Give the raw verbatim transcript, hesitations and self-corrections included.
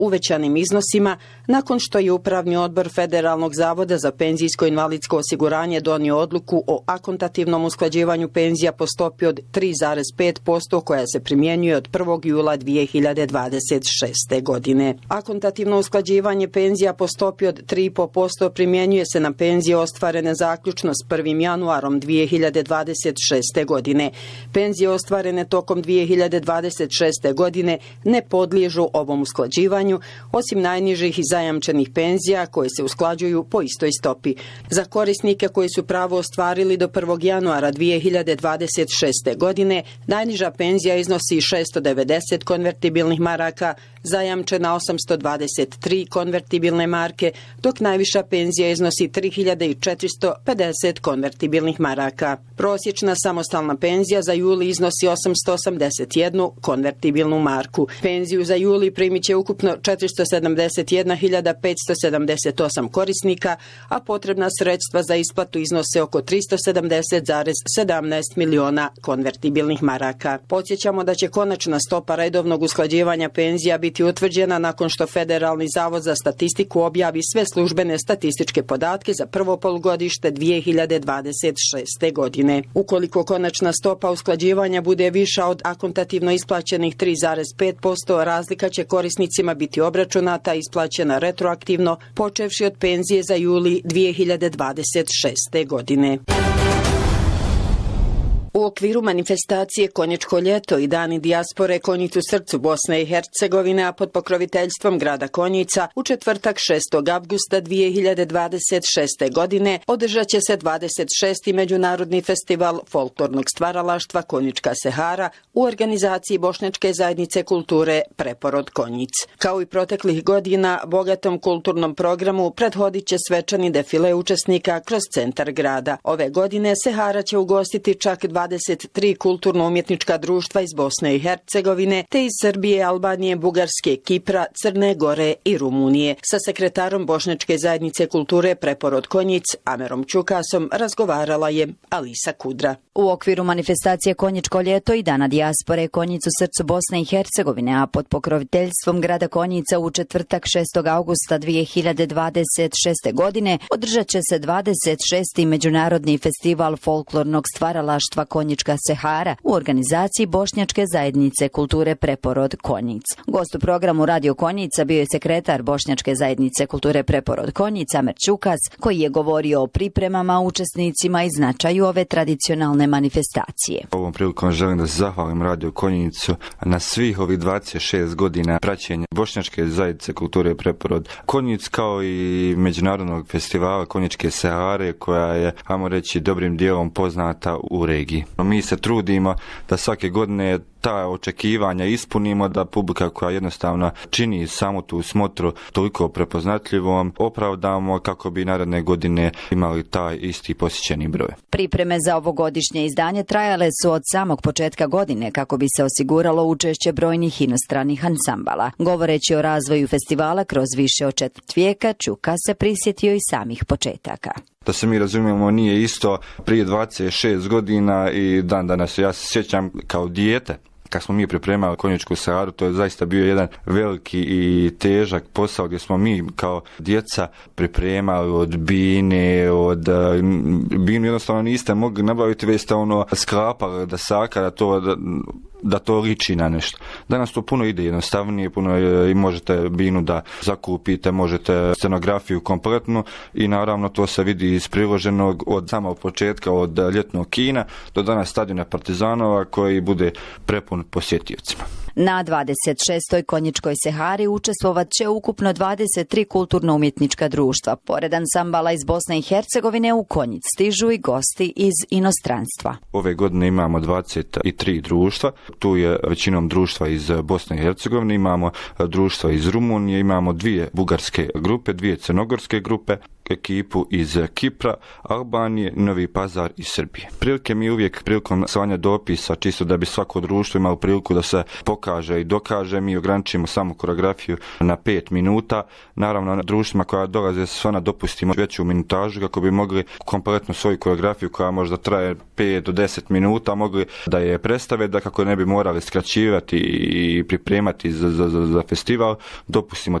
uvećanim iznosima nakon što je Upravni odbor Federalnog zavoda za penzijsko i invalidsko osiguranje donio odluku o akontativnom usklađivanju penzija po stopi od tri zarez pet posto koja se primjenjuje od prvog jula dvije hiljade dvadeset šeste. godine. Akontativno usklađivanje penzija po stopi od tri zarez pet posto primjenjuje se na penzije ostvarene zaključno s prvim januarom dvije hiljade dvadeset šeste. godine. Penzije ostvarene tokom dvije hiljade dvadeset šeste. godine ne podliježu ovom usklađivanju, osim najnižih i zajamčenih penzija koje se usklađuju po istoj stopi. Za korisnike koji su pravo ostvarili do prvog januara dvije hiljade dvadeset šeste. godine, najniža penzija iznosi šesto devedeset konvertibilnih maraka, zajamčena osamsto dvadeset tri konvertibilne marke, dok najviša penzija iznosi tri hiljade četiristo pedeset konvertibilnih maraka. Prosječna samostalna penzija za juli iznosi osamsto osamdeset jednu konvertibilnu marku. Penziju za juli primit će ukupno četiristo sedamdeset jedna hiljada petsto sedamdeset osam korisnika, a potrebna sredstva za isplatu iznose oko tristo sedamdeset zarez sedamnaest miliona konvertibilnih maraka. Podsjećamo da će konačna stopa redovnog usklađivanja penzija biti utvrđena nakon što Federalni zavod za statistiku objavi sve službene statističke podatke za prvo polugodište dvije hiljade dvadeset šeste. godine. Ukoliko konačna stopa usklađivanja bude viša od akontativno isplaćenih tri zarez pet posto, razlika će korisnicima biti obračunata i isplaćena retroaktivno, počevši od penzije za juli dvije hiljade dvadeset šeste. godine. U okviru manifestacije Konjičko ljeto i Dani dijaspore Konjic u srcu Bosne i Hercegovine, a pod pokroviteljstvom grada Konjica, u četvrtak šestog avgusta dvije hiljade dvadeset šeste. godine održat će se dvadeset šesti. Međunarodni festival folklornog stvaralaštva Konjička Sehara u organizaciji Bošnjačke zajednice kulture Preporod Konjic. Kao i proteklih godina, bogatom kulturnom programu prethodit će svečani defile učesnika kroz centar grada. Ove godine Sehara će ugostiti čak dvadeset tri kulturno-umjetnička društva iz Bosne i Hercegovine, te iz Srbije, Albanije, Bugarske, Kipra, Crne Gore i Rumunije. Sa sekretarom Bošnjačke zajednice kulture Preporod Konjic, Amerom Čukasom, razgovarala je Alisa Kudra. U okviru manifestacije Konjičko ljeto i Dana dijaspore Konjic u srcu Bosne i Hercegovine, a pod pokroviteljstvom grada Konjica u četvrtak šestog avgusta dvije hiljade dvadeset šeste. godine održat će se dvadeset šesti. Međunarodni festival folklornog stvaralaštva Konjička Sehara u organizaciji Bošnjačke zajednice kulture Preporod Konjic. Gost u programu Radio Konjica bio je sekretar Bošnjačke zajednice kulture Preporod Konjic, Amer Čukas, koji je govorio o pripremama, učesnicima i značaju ove tradicionalne manifestacije. Ovom prilikom želim da se zahvalim Radio Konjicu na svih ovih dvadeset šest godina praćenja Bošnjačke zajednice kulture Preporod Konjic, kao i Međunarodnog festivala Konjičke Sehare, koja je, ajmo reći, dobrim dijelom poznata u regiji. Mi se trudimo da svake godine ta očekivanja ispunimo, da publika koja jednostavno čini samu tu smotru toliko prepoznatljivom opravdamo kako bi naredne godine imali taj isti posjećeni broj. Pripreme za ovogodišnje izdanje trajale su od samog početka godine kako bi se osiguralo učešće brojnih inostranih ansambala. Govoreći o razvoju festivala kroz više od četvrt vijeka, Čuka se prisjetio i samih početaka. Da se mi razumijemo, nije isto prije dvadeset šest godina i dan danas. Ja se sjećam kao dijete, kad smo mi pripremali Konjičku Seharu, to je zaista bio jedan veliki i težak posao gdje smo mi kao djeca pripremali od bine, od binu jednostavno niste mogli nabaviti, već ste ono sklapali da saka, da to da, da to liči na nešto. Danas to puno ide jednostavnije, puno je, i možete binu da zakupite, možete scenografiju kompletnu i naravno to se vidi iz priloženog od samog početka, od ljetnog kina do danas stadiona Partizanova koji bude prepun posjetiocima. Na dvadeset šestoj Konjičkoj Sehari učestvovat će ukupno dvadeset tri kulturno-umjetnička društva. Pored ansambala iz Bosne i Hercegovine u Konjic stižu i gosti iz inostranstva. Ove godine imamo dvadeset tri društva. Tu je većinom društva iz Bosne i Hercegovine, imamo društva iz Rumunije, imamo dvije bugarske grupe, dvije crnogorske grupe, ekipu iz Kipra, Albanije, Novi Pazar i Srbije. Prilike mi uvijek prilikom slanja dopisa, čisto da bi svako društvo imalo priliku da se pokaže i dokaže, mi ograničimo samo koreografiju na pet minuta. Naravno, na društvima koja dolaze se ona dopustimo veću minutažu kako bi mogli kompletnu svoju koreografiju koja možda traje pet do deset minuta mogli da je predstave, da kako ne bi morali skraćivati i pripremati za, za, za, za festival, dopustimo